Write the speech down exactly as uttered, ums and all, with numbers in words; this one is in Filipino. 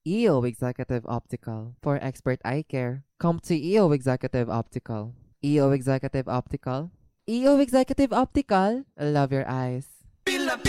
E O Executive Optical. For expert eye care, come to E O Executive Optical. E O Executive Optical. E O Executive Optical. Love your eyes.